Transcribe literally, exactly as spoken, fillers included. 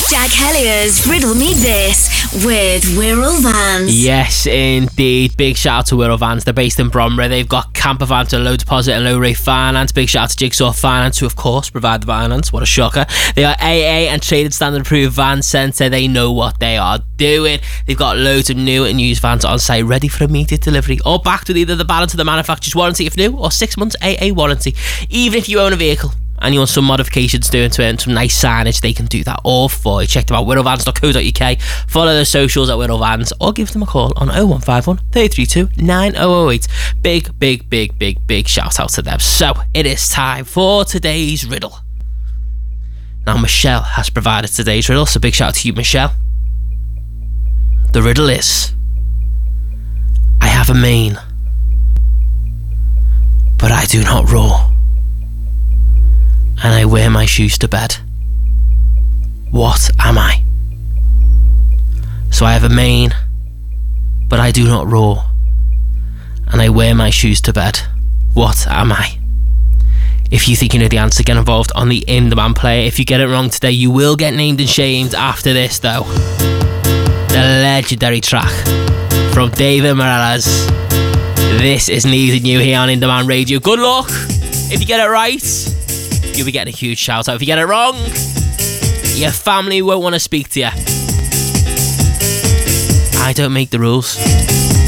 Jack Hellier's Riddle Me This with Wirral Vans. Yes, indeed. Big shout out to Wirral Vans. They're based in Bromley. They've got camper vans with low deposit and low rate finance. Big shout out to Jigsaw Finance, who of course provide the finance. What a shocker. They are A A and traded standard approved van centre. They know what they are doing. They've got loads of new and used vans on site ready for immediate delivery or backed with either the balance of the manufacturer's warranty if new or six months A A warranty. Even if you own a vehicle and you want some modifications doing to it and some nice signage, they can do that all for you. Check them out, wirral vans dot co dot uk. Follow their socials at Wirral Vans or give them a call on oh one five one, three three two, nine oh oh eight. Big, big, big, big, big shout out to them. So, it is time for today's riddle. Now, Michelle has provided today's riddle, so big shout out to you, Michelle. The riddle is: I have a mane, but I do not roar, and I wear my shoes to bed. What am I? So I have a mane, but I do not roar, and I wear my shoes to bed. What am I? If you think you know the answer, get involved on the In The Man Player. If you get it wrong today, you will get named and shamed after this, though. The legendary track from David Morales. This is Needing You here on In The Man Radio. Good luck. If you get it right, you'll be getting a huge shout out. If you get it wrong, your family won't want to speak to you. I don't make the rules.